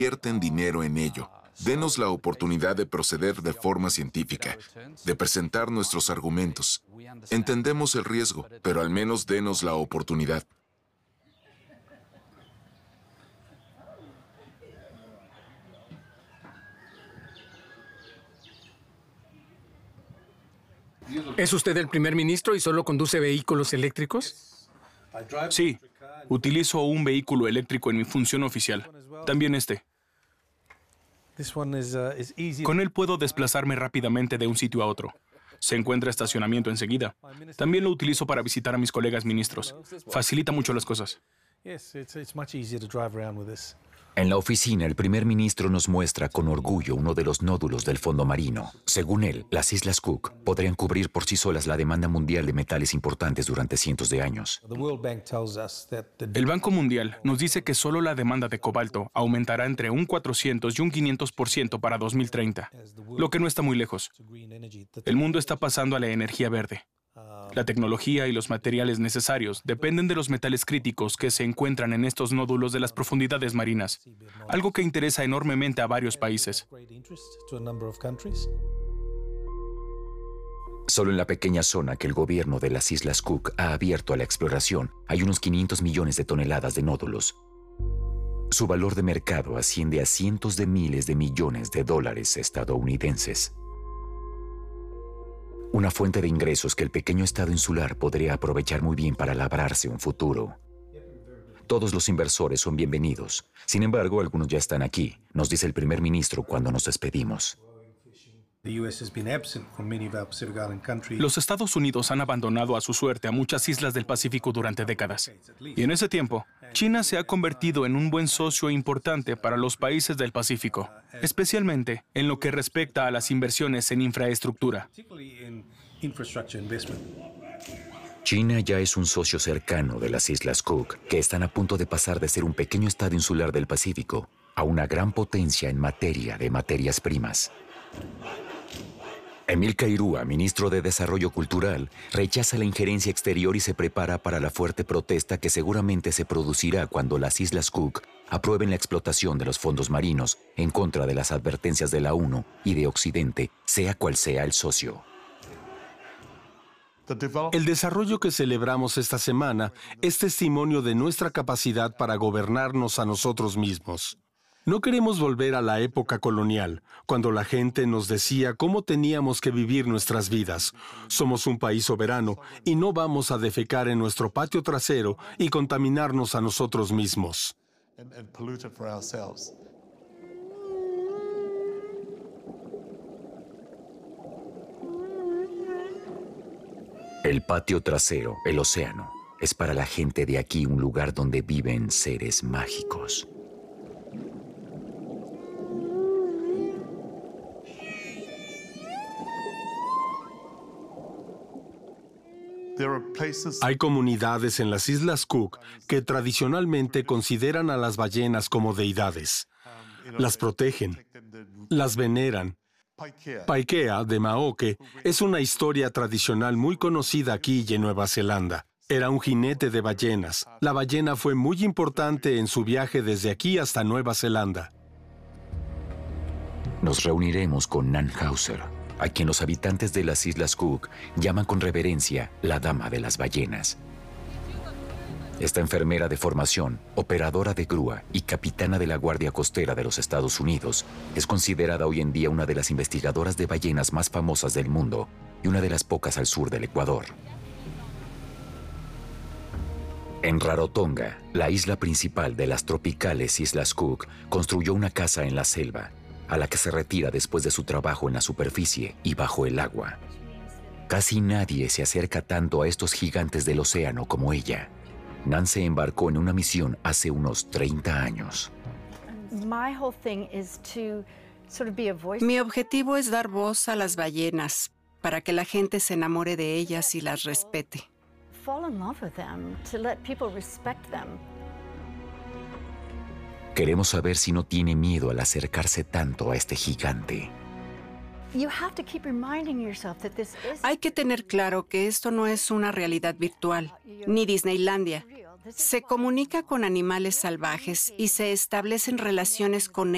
invierten dinero en ello. Denos la oportunidad de proceder de forma científica, de presentar nuestros argumentos. Entendemos el riesgo, pero al menos denos la oportunidad. ¿Es usted el primer ministro y solo conduce vehículos eléctricos? Sí, utilizo un vehículo eléctrico en mi función oficial. También este. Con él puedo desplazarme rápidamente de un sitio a otro. Se encuentra estacionamiento enseguida. También lo utilizo para visitar a mis colegas ministros. Facilita mucho las cosas. En la oficina, el primer ministro nos muestra con orgullo uno de los nódulos del fondo marino. Según él, las Islas Cook podrían cubrir por sí solas la demanda mundial de metales importantes durante cientos de años. El Banco Mundial nos dice que solo la demanda de cobalto aumentará entre un 400 y un 500% para 2030, lo que no está muy lejos. El mundo está pasando a la energía verde. La tecnología y los materiales necesarios dependen de los metales críticos que se encuentran en estos nódulos de las profundidades marinas, algo que interesa enormemente a varios países. Solo en la pequeña zona que el gobierno de las Islas Cook ha abierto a la exploración hay unos 500 millones de toneladas de nódulos. Su valor de mercado asciende a cientos de miles de millones de dólares estadounidenses. Una fuente de ingresos que el pequeño estado insular podría aprovechar muy bien para labrarse un futuro. Todos los inversores son bienvenidos. Sin embargo, algunos ya están aquí, nos dice el primer ministro cuando nos despedimos. Los Estados Unidos han abandonado a su suerte a muchas islas del Pacífico durante décadas. Y en ese tiempo, China se ha convertido en un buen socio importante para los países del Pacífico, especialmente en lo que respecta a las inversiones en infraestructura. China ya es un socio cercano de las Islas Cook, que están a punto de pasar de ser un pequeño estado insular del Pacífico a una gran potencia en materia de materias primas. Emil Kairua, ministro de Desarrollo Cultural, rechaza la injerencia exterior y se prepara para la fuerte protesta que seguramente se producirá cuando las Islas Cook aprueben la explotación de los fondos marinos en contra de las advertencias de la ONU y de Occidente, sea cual sea el socio. El desarrollo que celebramos esta semana es testimonio de nuestra capacidad para gobernarnos a nosotros mismos. No queremos volver a la época colonial, cuando la gente nos decía cómo teníamos que vivir nuestras vidas. Somos un país soberano y no vamos a defecar en nuestro patio trasero y contaminarnos a nosotros mismos. El patio trasero, el océano, es para la gente de aquí un lugar donde viven seres mágicos. Hay comunidades en las Islas Cook que tradicionalmente consideran a las ballenas como deidades. Las protegen, las veneran. Paikea, de Maoke, es una historia tradicional muy conocida aquí y en Nueva Zelanda. Era un jinete de ballenas. La ballena fue muy importante en su viaje desde aquí hasta Nueva Zelanda. Nos reuniremos con Nan Hauser, a quien los habitantes de las Islas Cook llaman con reverencia la Dama de las Ballenas. Esta enfermera de formación, operadora de grúa y capitana de la Guardia Costera de los Estados Unidos, es considerada hoy en día una de las investigadoras de ballenas más famosas del mundo y una de las pocas al sur del Ecuador. En Rarotonga, la isla principal de las tropicales Islas Cook, construyó una casa en la selva, a la que se retira después de su trabajo en la superficie y bajo el agua. Casi nadie se acerca tanto a estos gigantes del océano como ella. Nan se embarcó en una misión hace unos 30 años. Mi objetivo es dar voz a las ballenas, para que la gente se enamore de ellas y las respete. Queremos saber si no tiene miedo al acercarse tanto a este gigante. Hay que tener claro que esto no es una realidad virtual, ni Disneylandia. Se comunica con animales salvajes y se establecen relaciones con ellos.